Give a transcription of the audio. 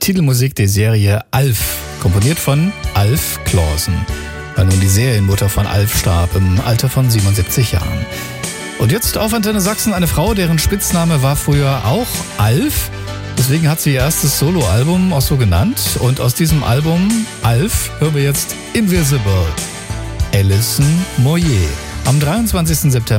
Titelmusik der Serie Alf, komponiert von Alf Clausen. Weil nun die Serienmutter von Alf starb im Alter von 77 Jahren. Und jetzt auf Antenne Sachsen eine Frau, deren Spitzname war früher auch Alf. Deswegen hat sie ihr erstes Soloalbum auch so genannt. Und aus diesem Album Alf hören wir jetzt Invisible. Alison Moyet. Am 23. September